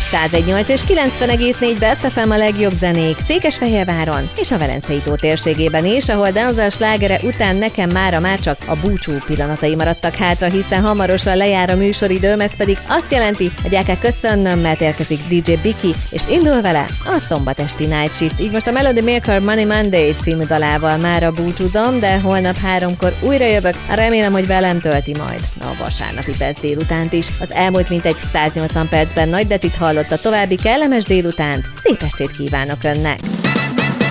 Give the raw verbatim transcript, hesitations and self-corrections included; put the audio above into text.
száz egy nyolc és kilencven egész négy Best ef em a legjobb zenék Székesfehérváron és a Velencei tó térségében is, ahol Denzel slágere után nekem mára már csak a búcsú pillanatai maradtak hátra, hiszen hamarosan lejár a műsoridőm, ez pedig azt jelenti, hogy el kell köszönnöm, mert érkezik dé dzsé Biki, és indul vele a szombatesti Night Shift. Így most a Melody Maker Money Monday című dalával mára búcsúzom, de holnap háromkor újra jövök, remélem, hogy velem tölti majd a vasárnapi perc délutánt is. Az elmúlt mintegy száznyolcvan percben Nagy Detit hallott a további kellemes délutánt, szép estét kívánok önnek!